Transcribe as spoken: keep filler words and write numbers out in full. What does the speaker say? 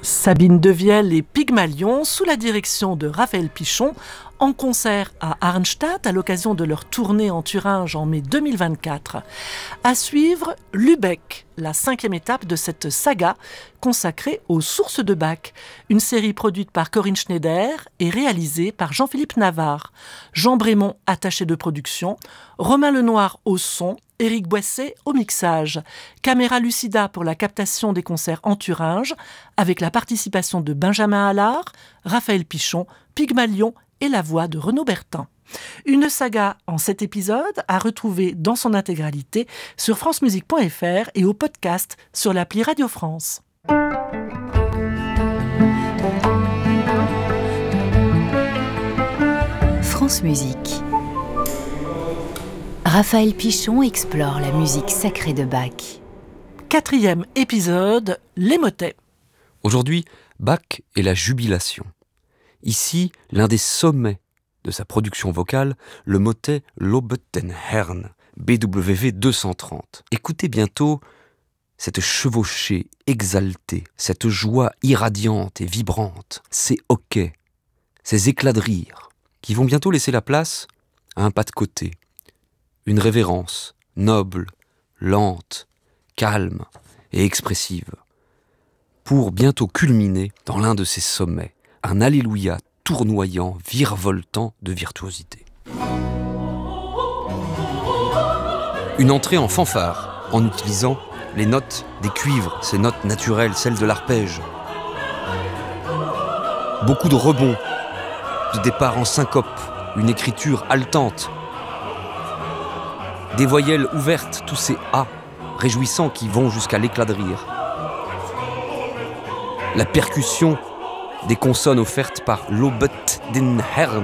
Sabine Devielle et Pygmalion sous la direction de Raphaël Pichon en concert à Arnstadt à l'occasion de leur tournée en Thuringe en mai deux mille vingt-quatre. À suivre, Lübeck, la cinquième étape de cette saga consacrée aux sources de Bach, une série produite par Corinne Schneider et réalisée par Jean-Philippe Navarre. Jean Brémond, attaché de production, Romain Lenoir au son, Éric Boisset au mixage, Caméra Lucida pour la captation des concerts en Thuringe, avec la participation de Benjamin Allard, Raphaël Pichon, Pygmalion et la voix de Renaud Bertin. Une saga en sept épisodes à retrouver dans son intégralité sur francemusique point f r et au podcast sur l'appli Radio France. France Musique. Raphaël Pichon explore la musique sacrée de Bach. Quatrième épisode, les motets. Aujourd'hui, Bach et la jubilation. Ici, l'un des sommets de sa production vocale, le motet Lobet den Herrn, B W V deux cent trente. Écoutez bientôt cette chevauchée exaltée, cette joie irradiante et vibrante, ces hoquets, ces éclats de rire, qui vont bientôt laisser la place à un pas de côté, une révérence noble, lente, calme et expressive, pour bientôt culminer dans l'un de ces sommets, un alléluia tournoyant, virevoltant de virtuosité. Une entrée en fanfare, en utilisant les notes des cuivres, ces notes naturelles, celles de l'arpège. Beaucoup de rebonds, de départ en syncope, une écriture haletante. Des voyelles ouvertes, tous ces A réjouissants qui vont jusqu'à l'éclat de rire. La percussion des consonnes offertes par Lobet den Herrn,